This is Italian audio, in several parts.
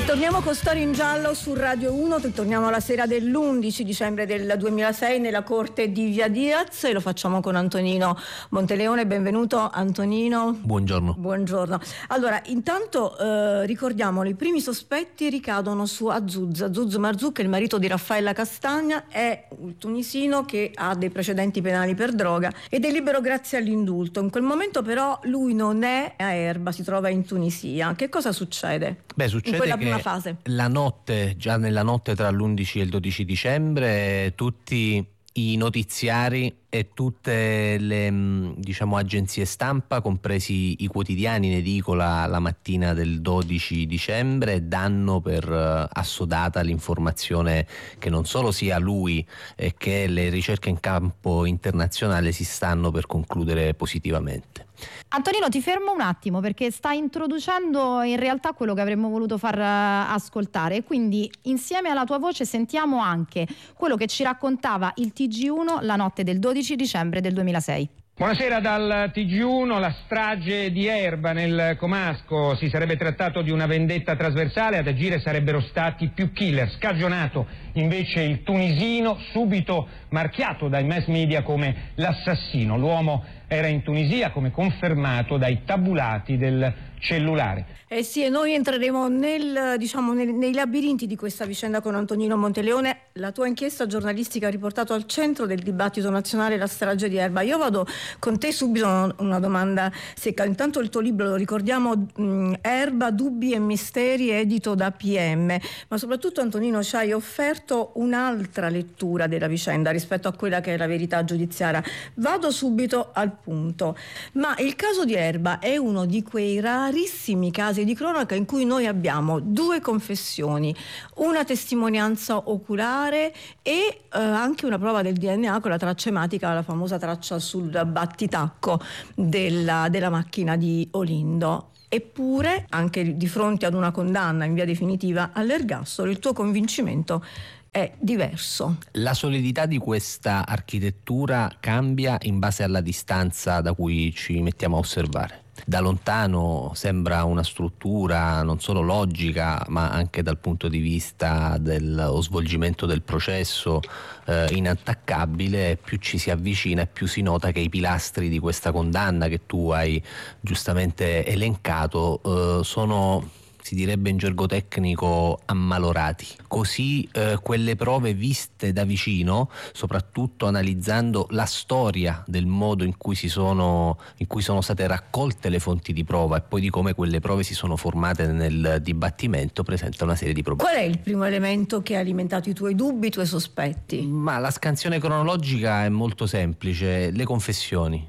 E torniamo con Storia in Giallo su Radio 1, torniamo la sera dell'11 dicembre del 2006 nella corte di Via Diaz e lo facciamo con Antonino Monteleone. Benvenuto Antonino. Buongiorno. Buongiorno. Allora, intanto ricordiamolo, i primi sospetti ricadono su Azzouz Marzouk, il marito di Raffaella Castagna, è un tunisino che ha dei precedenti penali per droga ed è libero grazie all'indulto. In quel momento però lui non è a Erba, si trova in Tunisia. Che cosa succede? Succede in quella che prima fase. la notte, già nella notte tra l'11 e il 12 dicembre, tutti i notiziari e tutte le agenzie stampa, compresi i quotidiani in edicola la mattina del 12 dicembre, danno per assodata l'informazione che non solo sia lui e che le ricerche in campo internazionale si stanno per concludere positivamente. Antonino, ti fermo un attimo perché stai introducendo in realtà quello che avremmo voluto far ascoltare e quindi insieme alla tua voce sentiamo anche quello che ci raccontava il TG1 la notte del 12 dicembre del 2006. Buonasera dal TG1, la strage di Erba nel Comasco. Si sarebbe trattato di una vendetta trasversale, ad agire sarebbero stati più killer. Scagionato invece il tunisino, subito marchiato dai mass media come l'assassino. L'uomo era in Tunisia, come confermato dai tabulati del cellulare. Sì, e noi entreremo nei labirinti di questa vicenda con Antonino Monteleone. La tua inchiesta giornalistica ha riportato al centro del dibattito nazionale la strage di Erba. Io vado con te subito una domanda secca. Intanto il tuo libro, lo ricordiamo, Erba, dubbi e misteri, edito da PM. Ma soprattutto, Antonino, ci hai offerto un'altra lettura della vicenda rispetto a quella che è la verità giudiziaria. Vado subito al punto. Ma il caso di Erba è uno di quei rarissimi casi di cronaca in cui noi abbiamo due confessioni, una testimonianza oculare e anche una prova del DNA con la traccia ematica, la famosa traccia sul battitacco della macchina di Olindo. Eppure, anche di fronte ad una condanna in via definitiva all'ergastolo, il tuo convincimento è diverso. La solidità di questa architettura cambia in base alla distanza da cui ci mettiamo a osservare. Da lontano sembra una struttura non solo logica, ma anche dal punto di vista dello svolgimento del processo inattaccabile. Più ci si avvicina e più si nota che i pilastri di questa condanna che tu hai giustamente elencato sono, si direbbe in gergo tecnico, ammalorati. Così quelle prove viste da vicino, soprattutto analizzando la storia del modo in cui sono state raccolte le fonti di prova e poi di come quelle prove si sono formate nel dibattimento, presenta una serie di problemi. Qual è il primo elemento che ha alimentato i tuoi dubbi, i tuoi sospetti? Ma la scansione cronologica è molto semplice. Le confessioni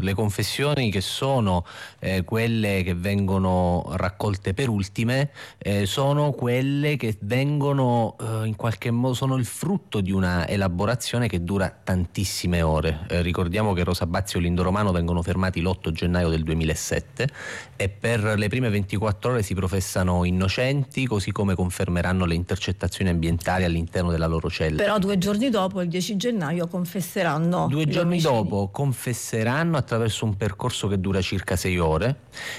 che sono quelle che vengono raccolte per ultime, sono quelle che vengono in qualche modo, sono il frutto di una elaborazione che dura tantissime ore. Ricordiamo che Rosa Bazzi e Olindo Romano vengono fermati l'8 gennaio del 2007 e per le prime 24 ore si professano innocenti, così come confermeranno le intercettazioni ambientali all'interno della loro cella. Però 2 giorni dopo, il 10 gennaio, confesseranno. 2 giorni dopo confesseranno attraverso un percorso che dura circa 6 ore,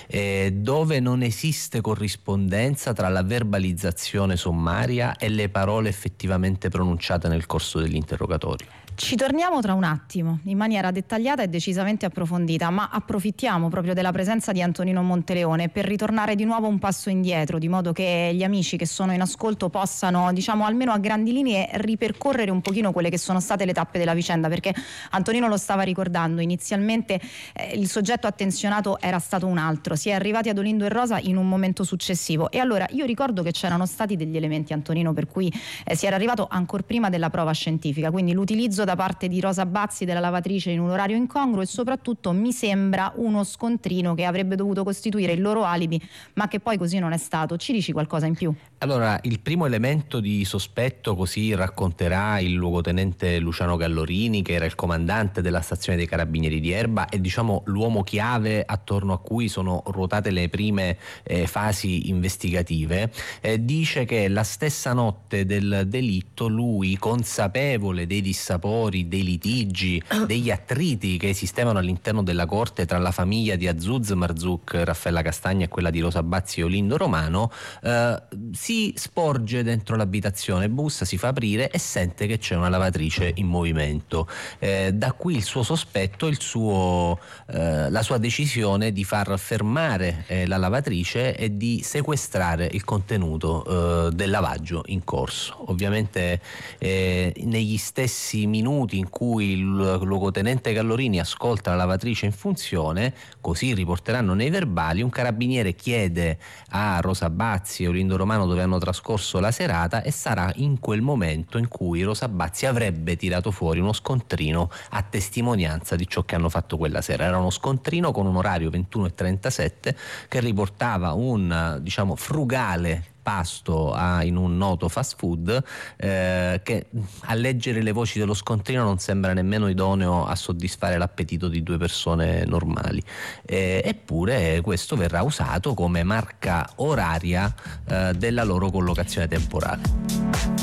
dove non esiste corrispondenza tra la verbalizzazione sommaria e le parole effettivamente pronunciate nel corso dell'interrogatorio. Ci torniamo tra un attimo in maniera dettagliata e decisamente approfondita, ma approfittiamo proprio della presenza di Antonino Monteleone per ritornare di nuovo un passo indietro, di modo che gli amici che sono in ascolto possano, almeno a grandi linee, ripercorrere un pochino quelle che sono state le tappe della vicenda, perché Antonino lo stava ricordando, inizialmente il soggetto attenzionato era stato un altro, si è arrivati ad Olindo e Rosa in un momento successivo e allora io ricordo che c'erano stati degli elementi, Antonino, per cui si era arrivato ancor prima della prova scientifica, quindi l'utilizzo da parte di Rosa Bazzi della lavatrice in un orario incongruo e soprattutto mi sembra uno scontrino che avrebbe dovuto costituire il loro alibi, ma che poi così non è stato. Ci dici qualcosa in più? Allora, il primo elemento di sospetto, così racconterà il luogotenente Luciano Gallorini, che era il comandante della stazione dei Carabinieri di Erba e l'uomo chiave attorno a cui sono ruotate le prime fasi investigative, dice che la stessa notte del delitto lui, consapevole dei dissapori fuori dei litigi, degli attriti che esistevano all'interno della corte tra la famiglia di Azuz Marzouk, Raffaella Castagna, e quella di Rosa Bazzi e Olindo Romano, si sporge dentro l'abitazione, bussa, si fa aprire e sente che c'è una lavatrice in movimento. Da qui il suo sospetto, la sua decisione di far fermare la lavatrice e di sequestrare il contenuto del lavaggio in corso. Ovviamente negli stessi minuti in cui il luogotenente Gallorini ascolta la lavatrice in funzione, così riporteranno nei verbali, un carabiniere chiede a Rosa Bazzi e Olindo Romano dove hanno trascorso la serata, e sarà in quel momento in cui Rosa Bazzi avrebbe tirato fuori uno scontrino a testimonianza di ciò che hanno fatto quella sera. Era uno scontrino con un orario 21:37 che riportava un frugale pasto in un noto fast food che, a leggere le voci dello scontrino, non sembra nemmeno idoneo a soddisfare l'appetito di due persone normali, eppure questo verrà usato come marca oraria della loro collocazione temporale.